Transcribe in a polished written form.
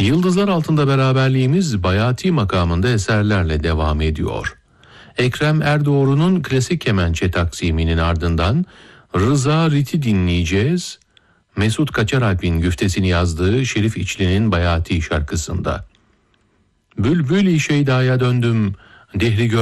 Yıldızlar altında beraberliğimiz Bayati makamında eserlerle devam ediyor. Ekrem Erdoğru'nun klasik kemençe taksiminin ardından Rıza Rit'i dinleyeceğiz. Mesut Kaçaralp'in güftesini yazdığı Şerif İçli'nin Bayati şarkısında. Bülbül-i Şeyda'ya döndüm, dehri